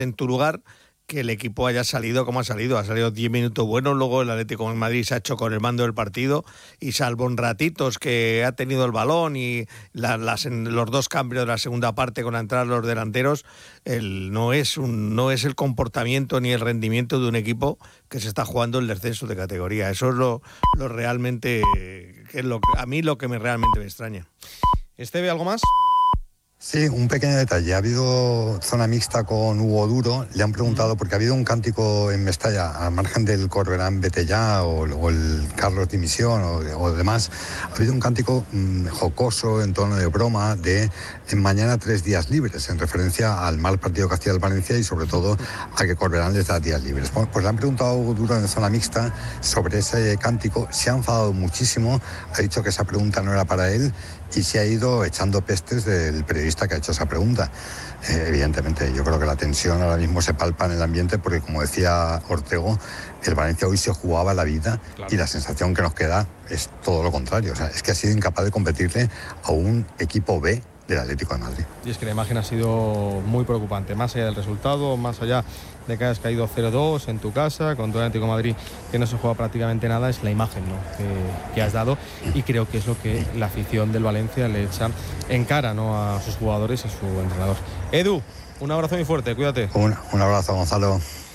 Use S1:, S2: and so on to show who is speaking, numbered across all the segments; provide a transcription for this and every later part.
S1: en tu lugar que el equipo haya salido como ha salido 10 minutos buenos, luego el Atlético de Madrid se ha hecho con el mando del partido y salvo en ratitos que ha tenido el balón y los dos cambios de la segunda parte con la entrada de los delanteros, no es el comportamiento ni el rendimiento de un equipo que se está jugando el descenso de categoría. Eso es lo realmente, que es a mí lo que realmente me extraña.
S2: ¿Esteve, algo más?
S3: Sí, un pequeño detalle. Ha habido zona mixta con Hugo Duro. Le han preguntado, porque ha habido un cántico en Mestalla, al margen del Corberán Vete Ya o el Carlos Dimisión o demás, ha habido un cántico jocoso, en tono de broma, de mañana 3 días libres, en referencia al mal partido que hacía el Valencia y sobre todo a que Corberán les da días libres. Bueno, pues le han preguntado a Hugo Duro en zona mixta sobre ese cántico. Se ha enfadado muchísimo, ha dicho que esa pregunta no era para él y se ha ido echando pestes del periodista que ha hecho esa pregunta. Evidentemente, yo creo que la tensión ahora mismo se palpa en el ambiente porque, como decía Ortego, el Valencia hoy se jugaba la vida, claro. Y la sensación que nos queda es todo lo contrario. O sea, es que ha sido incapaz de competirle a un equipo B del Atlético de Madrid.
S2: Y es que la imagen ha sido muy preocupante, más allá del resultado, más allá de que hayas caído 0-2 en tu casa, con tu Atlético de Madrid que no se juega prácticamente nada, es la imagen, ¿no?, que has dado, y creo que es lo que la afición del Valencia le echa en cara, ¿no?, a sus jugadores y a su entrenador. Edu, un abrazo muy fuerte, cuídate.
S3: Un abrazo, Gonzalo.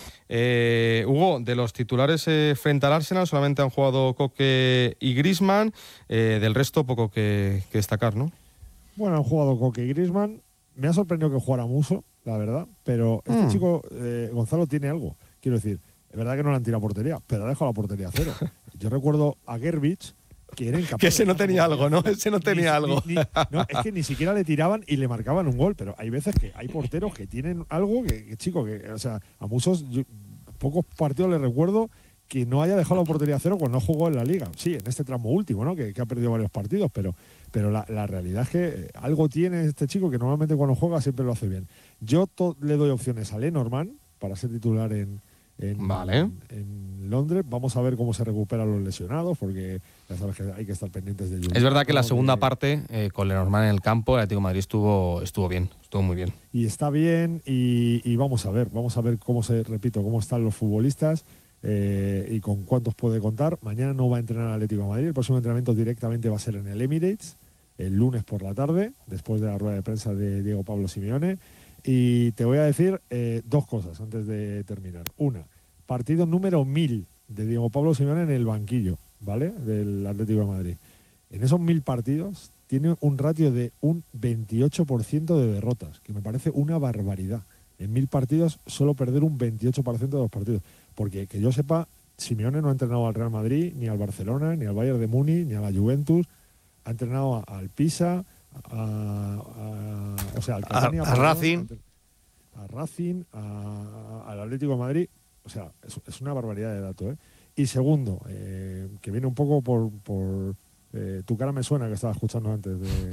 S2: Hugo, de los titulares frente al Arsenal solamente han jugado Koke y Griezmann, del resto poco que destacar, ¿no?
S4: Bueno, han jugado Koke y Griezmann. Me ha sorprendido que jugara Muso, la verdad, pero este chico, Gonzalo, tiene algo. Quiero decir, es verdad que no le han tirado a portería, pero ha dejado la portería a cero. Yo recuerdo a Gerbich, que era incapaz.
S2: Que ese no tenía algo, ¿no? Ese no tenía algo.
S4: No, es que ni siquiera le tiraban y le marcaban un gol, pero hay veces que hay porteros que tienen algo o sea, a Musos, pocos partidos le recuerdo que no haya dejado la portería a cero cuando no jugó en la Liga. Sí, en este tramo último, ¿no?, que ha perdido varios partidos, pero la realidad es que algo tiene este chico que normalmente cuando juega siempre lo hace bien. Yo le doy opciones a Lenormand para ser titular en Londres. Vamos a ver cómo se recuperan los lesionados, porque ya sabes que hay que estar pendientes de ellos.
S2: Es verdad que la segunda parte, con Lenormand en el campo, el Atlético de Madrid estuvo bien, estuvo muy bien.
S4: Y está bien, y vamos a ver cómo están los futbolistas y con cuántos puede contar. Mañana no va a entrenar el Atlético de Madrid, el próximo entrenamiento directamente va a ser en el Emirates, el lunes por la tarde, después de la rueda de prensa de Diego Pablo Simeone. Y te voy a decir 2 cosas antes de terminar. Una, partido número 1000 de Diego Pablo Simeone en el banquillo, ¿vale?, del Atlético de Madrid. En esos 1000 partidos tiene un ratio de un 28% de derrotas, que me parece una barbaridad. En 1000 partidos solo perder un 28% de los partidos. Porque, que yo sepa, Simeone no ha entrenado al Real Madrid, ni al Barcelona, ni al Bayern de Múnich, ni a la Juventus. Ha entrenado al Pisa, al Catania,
S1: a Racing.
S4: A Racing, al Atlético de Madrid. O sea, es una barbaridad de dato, ¿eh? Y segundo, que viene un poco por tu cara me suena, que estaba escuchando antes.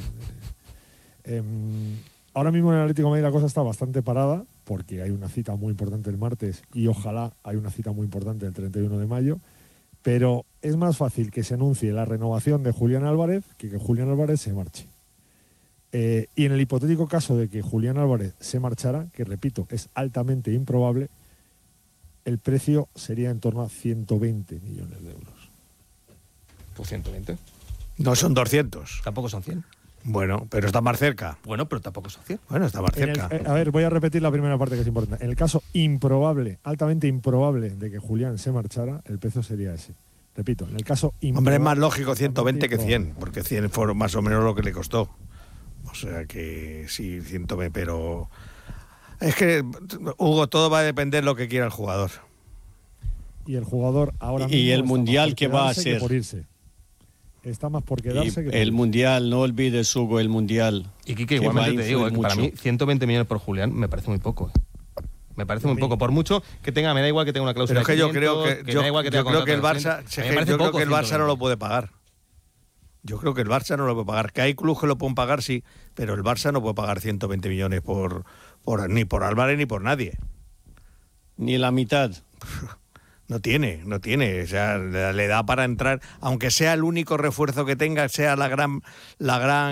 S4: Ahora mismo en el Atlético de Madrid la cosa está bastante parada, porque hay una cita muy importante el martes y ojalá hay una cita muy importante el 31 de mayo. Pero es más fácil que se anuncie la renovación de Julián Álvarez que Julián Álvarez se marche. Y en el hipotético caso de que Julián Álvarez se marchara, que repito, es altamente improbable, el precio sería en torno a 120 millones de euros.
S2: ¿Pues 120?
S1: No son 200.
S2: Tampoco son 100.
S1: Bueno, pero está más cerca.
S2: Bueno, pero tampoco son 100.
S1: Bueno, está más cerca.
S4: A ver, voy a repetir la primera parte que es importante. En el caso improbable, altamente improbable de que Julián se marchara, el precio sería ese. Repito, en el caso improbable...
S1: Hombre, es más lógico 120 que 100, porque 100 fue más o menos lo que le costó. O sea que sí, 120, pero... Es que, Hugo, todo va a depender de lo que quiera el jugador.
S4: Y el jugador ahora mismo...
S5: ¿Y el Mundial qué va a hacer?
S4: Por irse. Está más por quedarse que por
S5: el Mundial, no olvides, Hugo, el Mundial.
S2: Y Quique, igualmente te digo, que para mí 120 millones por Julián me parece muy poco. Me parece muy poco. Por mucho que tenga, me da igual que tenga una cláusula.
S1: Pero es que
S2: 500,
S1: yo creo que el Barça no lo puede pagar. Yo creo que el Barça no lo puede pagar. Que hay clubes que lo pueden pagar, sí, pero el Barça no puede pagar 120 millones ni por Álvarez ni por nadie.
S5: Ni la mitad.
S1: No tiene. O sea, le da para entrar, aunque sea el único refuerzo que tenga, sea la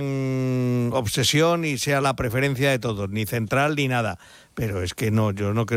S1: gran obsesión y sea la preferencia de todos, ni central ni nada. Pero es que no, yo no creo.